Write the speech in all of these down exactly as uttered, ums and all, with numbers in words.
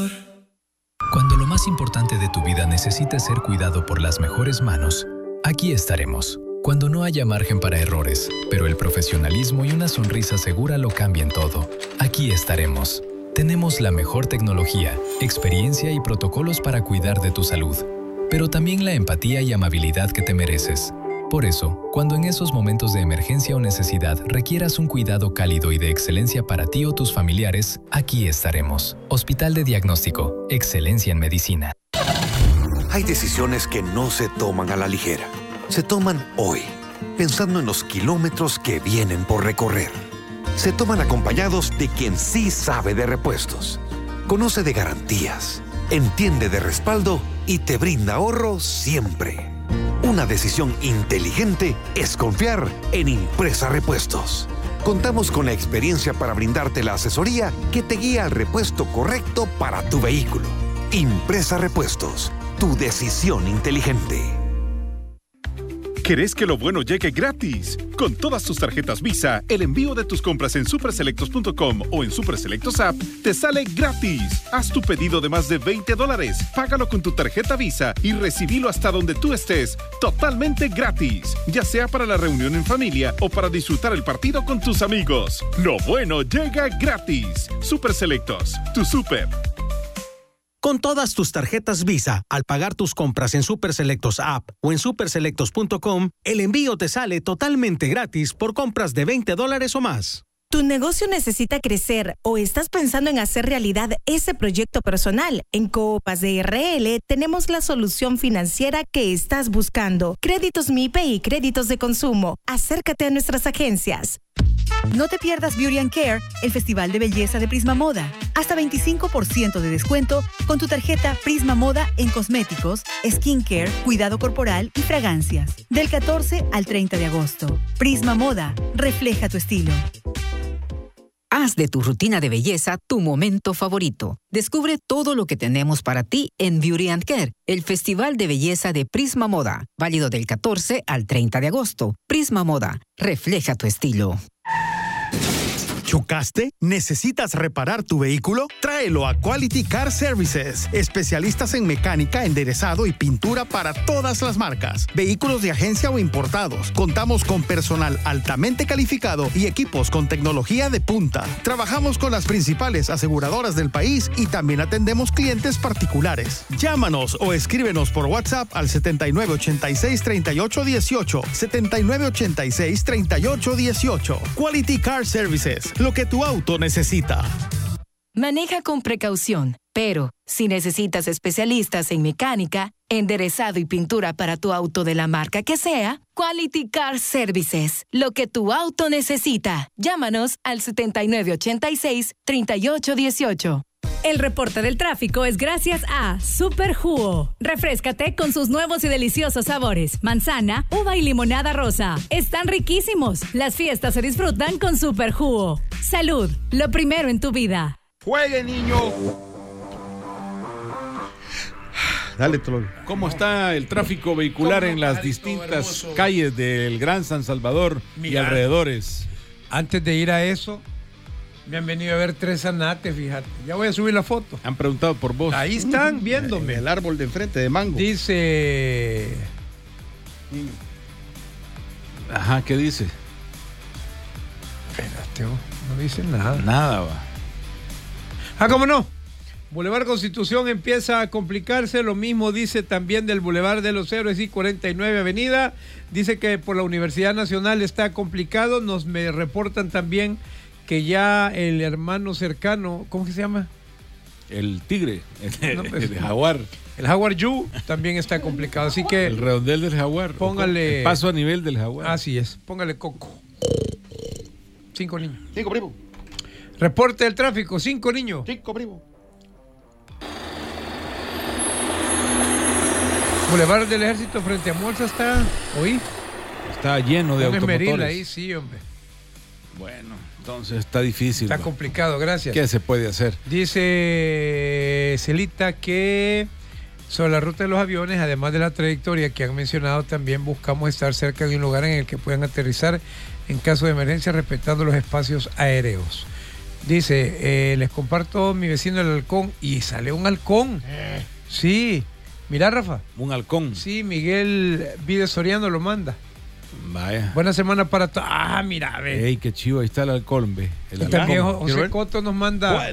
Cuando lo más importante de tu vida necesite ser cuidado por las mejores manos, aquí estaremos. Cuando no haya margen para errores, pero el profesionalismo y una sonrisa segura lo cambien todo, aquí estaremos. Tenemos la mejor tecnología, experiencia y protocolos para cuidar de tu salud, pero también la empatía y amabilidad que te mereces. Por eso, cuando en esos momentos de emergencia o necesidad requieras un cuidado cálido y de excelencia para ti o tus familiares, aquí estaremos. Hospital de Diagnóstico, excelencia en medicina. Hay decisiones que no se toman a la ligera. Se toman hoy, pensando en los kilómetros que vienen por recorrer. Se toman acompañados de quien sí sabe de repuestos, conoce de garantías, entiende de respaldo y te brinda ahorro siempre. Una decisión inteligente es confiar en Impresa Repuestos. Contamos con la experiencia para brindarte la asesoría que te guía al repuesto correcto para tu vehículo. Impresa Repuestos, tu decisión inteligente. ¿Querés que lo bueno llegue gratis? Con todas tus tarjetas Visa, el envío de tus compras en superselectos punto com o en Superselectos App te sale gratis. Haz tu pedido de más de veinte dólares, págalo con tu tarjeta Visa y recibilo hasta donde tú estés, totalmente gratis. Ya sea para la reunión en familia o para disfrutar el partido con tus amigos. Lo bueno llega gratis. Superselectos, tu super. Con todas tus tarjetas Visa, al pagar tus compras en Superselectos App o en superselectos punto com, el envío te sale totalmente gratis por compras de veinte dólares o más. ¿Tu negocio necesita crecer o estás pensando en hacer realidad ese proyecto personal? En Coopas de R L tenemos la solución financiera que estás buscando. Créditos M I P E y créditos de consumo. Acércate a nuestras agencias. No te pierdas Beauty and Care, el festival de belleza de Prisma Moda. Hasta veinticinco por ciento de descuento con tu tarjeta Prisma Moda en cosméticos, skincare, cuidado corporal y fragancias. Del catorce al treinta de agosto. Prisma Moda, refleja tu estilo. Haz de tu rutina de belleza tu momento favorito. Descubre todo lo que tenemos para ti en Beauty and Care, el festival de belleza de Prisma Moda, válido del catorce al treinta de agosto. Prisma Moda, refleja tu estilo. ¿Chocaste? ¿Necesitas reparar tu vehículo? Tráelo a Quality Car Services, especialistas en mecánica, enderezado y pintura para todas las marcas. Vehículos de agencia o importados. Contamos con personal altamente calificado y equipos con tecnología de punta. Trabajamos con las principales aseguradoras del país y también atendemos clientes particulares. Llámanos o escríbenos por WhatsApp al setenta y nueve ochenta y seis, treinta y ocho dieciocho, setenta y nueve ochenta y seis, treinta y ocho dieciocho. Quality Car Services, lo que tu auto necesita. Maneja con precaución, pero si necesitas especialistas en mecánica, enderezado y pintura para tu auto de la marca que sea, Quality Car Services, lo que tu auto necesita. Llámanos al setenta y nueve ochenta y seis, treinta y ocho dieciocho. El reporte del tráfico es gracias a Super Jugo. Refréscate con sus nuevos y deliciosos sabores. Manzana, uva y limonada rosa. Están riquísimos. Las fiestas se disfrutan con Super Jugo. Salud, lo primero en tu vida. ¡Juegue, niño! Dale, Tolón. ¿Cómo está el tráfico vehicular en las distintas calles del Gran San Salvador y alrededores? Antes de ir a eso, me han venido a ver tres zanates, fíjate. Ya voy a subir la foto. Han preguntado por vos. Ahí están viéndome. El árbol de enfrente de mango. Dice... Ajá, ¿qué dice? Espérate, no dice nada. Nada, va. Ah, ¿cómo no? Boulevard Constitución empieza a complicarse. Lo mismo dice también del Boulevard de los Héroes y cuarenta y nueve Avenida. Dice que por la Universidad Nacional está complicado. Nos me reportan también que ya el hermano cercano, ¿cómo que se llama? El tigre, el, no, pues, el jaguar. El jaguar Yu también está complicado, así que... El redondel del jaguar. Póngale... El paso a nivel del jaguar. Así es, póngale coco. Cinco niños. Cinco, primo. Reporte del tráfico, cinco niños. Cinco, primo. Boulevard del Ejército frente a Molsa está... ¿Oí? Está lleno de automotores. Esmeril ahí, sí, hombre. Bueno, entonces está difícil. Está ¿no? complicado, gracias. ¿Qué se puede hacer? Dice Celita que sobre la ruta de los aviones, además de la trayectoria que han mencionado, también buscamos estar cerca de un lugar en el que puedan aterrizar en caso de emergencia, respetando los espacios aéreos. Dice, eh, les comparto mi vecino el halcón y sale un halcón. Eh. Sí. Mira, Rafa. Un halcón. Sí, Miguel Vides Soriano lo manda. Vaya. Buena semana para todos. Ah, mira, ve. Ey, qué chivo, ahí está el halcón, ve. El también José Coto nos manda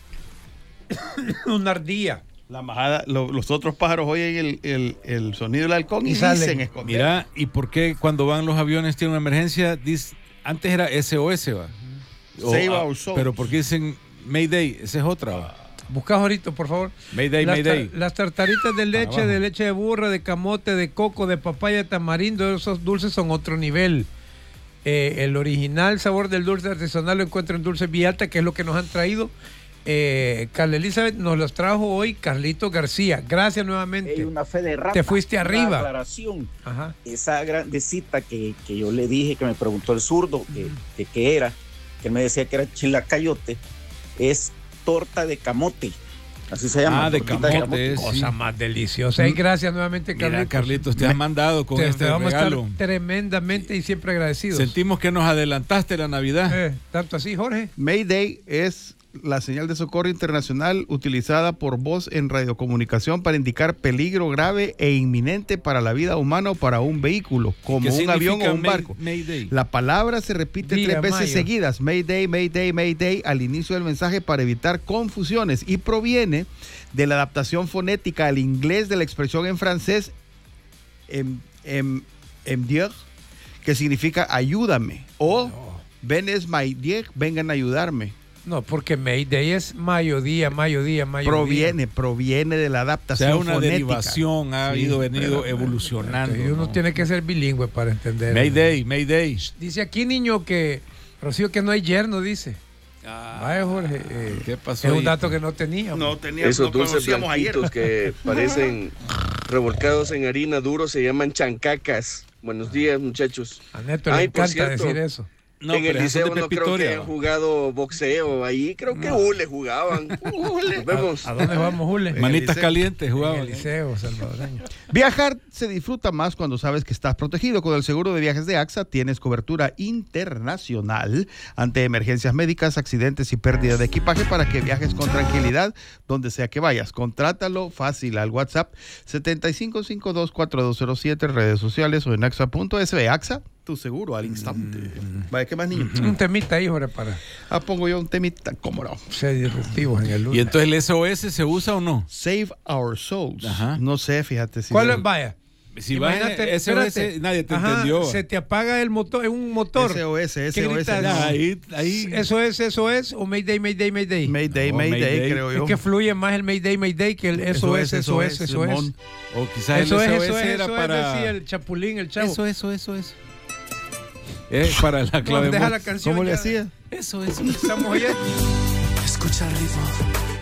una ardilla. La majada, lo, los otros pájaros oyen el, el, el sonido del halcón y, y dicen esconder. Mira, ¿y por qué cuando van los aviones tienen una emergencia? Dice, antes era S O S, va. O, Save our souls. Pero ¿por qué dicen Mayday? Esa es otra, va. Busca ahorita, por favor. Mayday, las Mayday. Tar, las tartaritas de leche, de leche de burra, de camote, de coco, de papaya, de tamarindo, esos dulces son otro nivel. Eh, el original sabor del dulce artesanal lo encuentro en Dulce Villalta, que es lo que nos han traído. Eh, Carla Elizabeth nos los trajo hoy Carlito García. Gracias nuevamente. Hey, una fe de rata, te fuiste arriba. Una aclaración. Ajá. Esa grandecita que, que yo le dije, que me preguntó el zurdo, que, que, que era, que él me decía que era chilacayote, es torta de camote. Así se llama. Ah, de camote. De camote. Cosa sí. más deliciosa. Y gracias nuevamente, Carlitos. Mira, Carlitos, te has mandado con te, este te vamos regalo. A estar tremendamente y siempre agradecidos. Sentimos que nos adelantaste la Navidad. Eh, tanto así, Jorge. Mayday es la señal de socorro internacional utilizada por voz en radiocomunicación para indicar peligro grave e inminente para la vida humana o para un vehículo, como un avión o un barco. Mayday? La palabra se repite Día, tres veces mayo. seguidas, Mayday, Mayday, Mayday, al inicio del mensaje para evitar confusiones, y proviene de la adaptación fonética al inglés de la expresión en francés em, em, em Dieu, que significa ayúdame, o no. Ven es my Dieu, vengan a ayudarme. No, porque Mayday es mediodía, mediodía, mediodía. Proviene, proviene de la adaptación fonética. O sea, una fonética. derivación, ha sí, ido venido pero, evolucionando. Pero, uno ¿no? tiene que ser bilingüe para entender. Mayday, Mayday. Dice aquí, niño, que Rocío, que no hay yerno, dice. Ah, Vaya, Jorge. Eh, ¿Qué pasó? Es un ahí? dato que no teníamos. No teníamos. Esos no dulces blanquitos que parecen revolcados en harina duro se llaman chancacas. Buenos días, muchachos. A Neto le Ay, encanta cierto, decir eso. No, en el liceo no creo que hayan jugado boxeo ahí, creo que no. hule jugaban. Hule. Nos vemos. ¿A, ¿A dónde vamos, hule? Manitas calientes jugaban. En el liceo salvadoreño. Viajar se disfruta más cuando sabes que estás protegido. Con el seguro de viajes de AXA tienes cobertura internacional ante emergencias médicas, accidentes y pérdida de equipaje para que viajes con tranquilidad donde sea que vayas. Contrátalo fácil al WhatsApp siete cinco cinco dos cuatro dos cero siete, redes sociales o en axa punto es be. AXA, tu seguro al instante. Mm. Vaya, ¿qué más, niño? Mm. Un temita ahí, Jorge, para... Ah, pongo yo un temita, cómo no. Ser disruptivos en el lunes. ¿Y entonces el S O S se usa o no? Save Our Souls. Ajá. No sé, fíjate. Si ¿Cuál es? Vaya. Si vas en S O S, nadie te Ajá, entendió. Se te apaga el motor, es un motor. S O S, S O S. Ahí, ahí. Eso es, eso es, o Mayday, Mayday, Mayday. Mayday, oh, Mayday, Mayday, creo yo. Es que fluye más el Mayday, Mayday que el S O S, S O S, eso es. O quizás el S O S era para... Sí, el chapulín, el chavo. Eso, eso, eso, eso. Es para la clave. Deja la canción. ¿Cómo ya. le hacía? Eso, eso. Estamos oyendo. Escucha el ritmo.